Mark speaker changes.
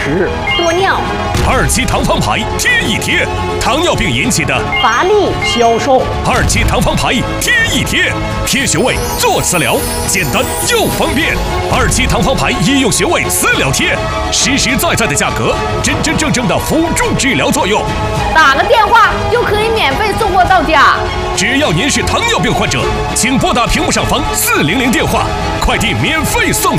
Speaker 1: 屎、
Speaker 2: 多尿、
Speaker 3: 2期糖方牌贴一贴，糖尿病引起的
Speaker 2: 乏力、
Speaker 1: 消瘦。
Speaker 3: 2期糖方牌贴一贴，贴穴位做磁疗，简单又方便。2期糖方牌医用穴位磁疗贴，实实在在的价格，真真正正的辅助治疗作用。
Speaker 2: 打个电话就可以免费送货到家。
Speaker 3: 只要您是糖尿病患者，请拨打屏幕上方400电话，快递免费送。